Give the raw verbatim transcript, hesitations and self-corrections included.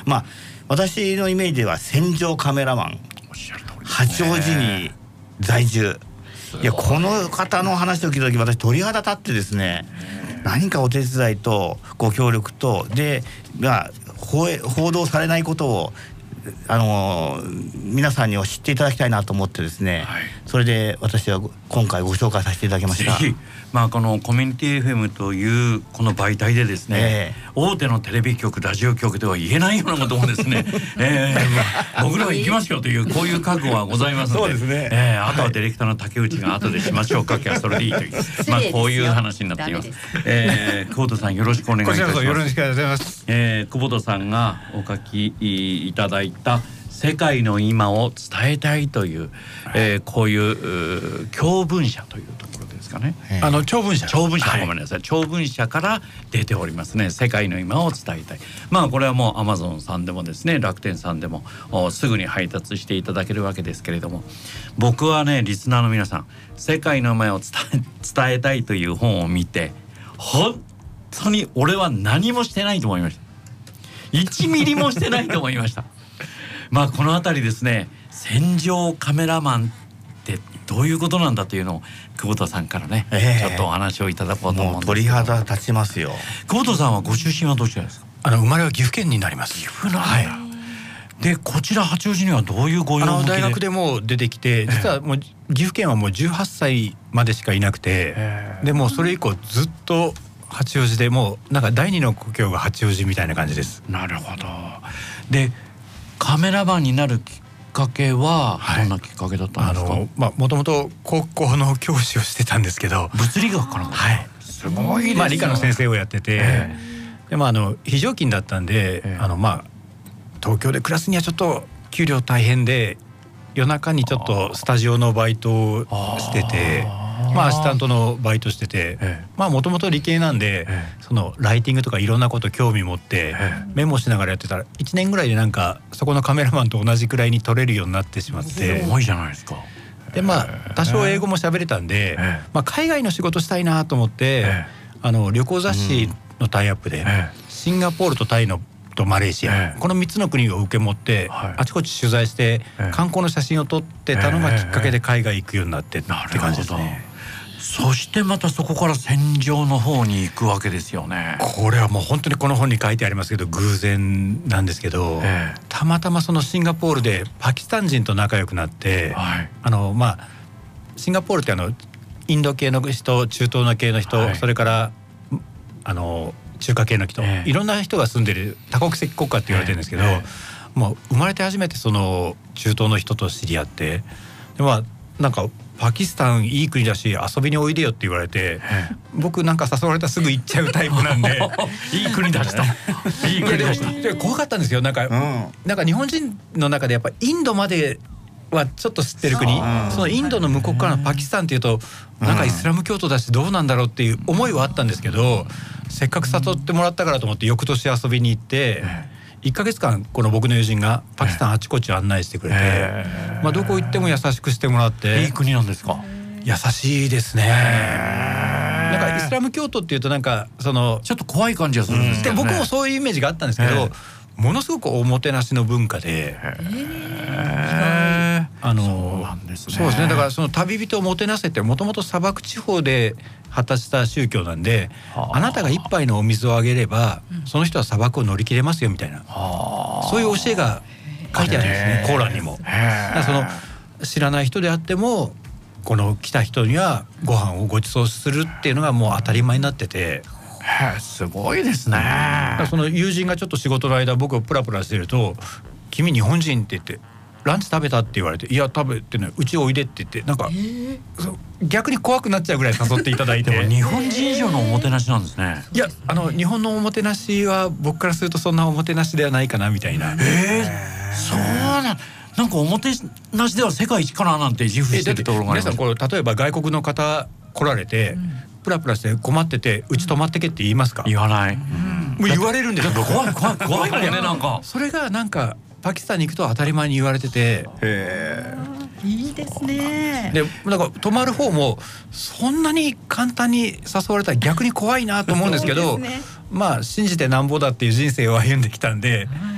まあ私のイメージでは戦場カメラマン、八王子に在住、いやこの方の話を聞いた時私鳥肌立ってですね、何かお手伝いとご協力とで、まあ、報, 報道されないことをあの皆さんに知っていただきたいなと思ってですね、はい、それで私は今回ご紹介させていただきました。 ぜひ、まあ、このコミュニティ エフエム というこの媒体でですね、えー、大手のテレビ局ラジオ局では言えないようなこともですね、えー、僕らは行きますよというこういう覚悟はございますので、 そうですね、 えー、あとはディレクターの竹内が後でしましょうかきゃそれでいいという、まあ、こういう話になっています。えー、久保田さんよろしくお願いいたします。 こちらこそよろしくお願いします。 えー、久保田さんがお書きいただいた世界の今を伝えたいという、えー、こういう教文社というところですかね。 あの長文社長文社、 はい、 ごめんなさい、長文社から出ておりますね。世界の今を伝えたい。まあこれはもうアマゾンさんでもですね、楽天さんでもすぐに配達していただけるわけですけれども、僕はねリスナーの皆さん、世界の今を伝え、伝えたいという本を見て本当に俺は何もしてないと思いました。いちミリもしてないと思いました。まあこのあたりですね、戦場カメラマンってどういうことなんだというのを久保田さんからね、えー、ちょっとお話をいただこうと思うんですけど。 鳥肌立ちますよ。 久保田さんはご出身はどちらですか？ あの生まれは岐阜県になります。 岐阜なんだ、はい、でこちら八王子にはどういうご用向きで？ あの大学でも出てきて、実はもう岐阜県はもうじゅうはっさいまでしかいなくて、でもうそれ以降ずっと八王子で、もうなんか第二の故郷が八王子みたいな感じです。 なるほど。でカメラマンになるきっかけはどんなきっかけだったんですか？ はい、あのまあもともと高校の教師をしてたんですけど、 物理学かな。 はい、 すごいですよ。 まあ理科の先生をやってて、えー、でまああの非常勤だったんで、えー、あのまあ東京で暮らすにはちょっと給料大変で、夜中にちょっとスタジオのバイトをしてて、まあアシスタントのバイトしてて、ええ、まあもともと理系なんで、ええ、そのライティングとかいろんなこと興味持って、ええ、メモしながらやってたらいちねんぐらいでなんかそこのカメラマンと同じくらいに撮れるようになってしまって、 すごいじゃないですか。 でまあ多少英語も喋れたんで、ええ、まあ海外の仕事したいなと思って、ええ、あの旅行雑誌のタイアップで、ええ、シンガポールとタイのとマレーシア、ええ、このみっつの国を受け持って、はい、あちこち取材して、ええ、観光の写真を撮ってたのがきっかけで海外行くようになってって感じですね。 そしてまたそこから戦場の方に行くわけですよね。 これはもう本当にこの本に書いてありますけど偶然なんですけど、ええ、たまたまそのシンガポールでパキスタン人と仲良くなって、はい、あのまあシンガポールってあのインド系の人、中東の系の人、はい、それからあの中華系の人、ええ、いろんな人が住んでる多国籍国家って言われてるんですけど、ええ、もう生まれて初めてその中東の人と知り合って、でまあなんかパキスタンいい国だし遊びにおいでよって言われて、僕なんか誘われたらすぐ行っちゃうタイプなんでいい国だしたいい国だしたで怖かったんですよ。なんか、うん、なんか日本人の中でやっぱインドまではちょっと知ってる国、そのインドの向こうからのパキスタンっていうとなんかイスラム教徒だしどうなんだろうっていう思いはあったんですけど、せっかく誘ってもらったからと思って翌年遊びに行って、いっかげつかんこの僕の友人がパキスタンあちこち案内してくれて、えーまあ、どこ行っても優しくしてもらって。 いい国なんですか？ 優しいですね。なんかイスラム教徒っていうとなんかそのちょっと怖い感じがするんですけどね。 で僕もそういうイメージがあったんですけど、えー、ものすごくおもてなしの文化で、えー、あのそうなんですね。そうですね。だからその旅人をもてなせってもともと砂漠地方で発達した宗教なんで、あなたが一杯のお水をあげればその人は砂漠を乗り切れますよみたいな、そういう教えが書いてあるんですね、コーランにも。だからその知らない人であってもこの来た人にはご飯をご馳走するっていうのがもう当たり前になってて、 へすごいですね。だからその友人がちょっと仕事の間僕をプラプラしてると、君日本人って言ってランチ食べたって言われて、いや食べてないうちおいでって言って、なんか逆に怖くなっちゃうぐらい誘っていただいてでも日本人以上のおもてなしなんですね。 いやあの日本のおもてなしは僕からするとそんなおもてなしではないかなみたいな。 えー、そうなんなんかおもてなしでは世界一かななんて自負してるところがあります。 皆さんこう例えば外国の方来られて、うん、プラプラして困っててうち泊まってけって言いますか？ 言わない、うん、 もう言われるんですよ。 怖い怖い怖いもんね。なんかそれがなんかパキスタンに行くと当たり前に言われてて、 へーいいですね。 でなんか泊まる方もそんなに簡単に誘われたら逆に怖いなと思うんですけどね、まあ信じてなんぼだっていう人生を歩んできたんで、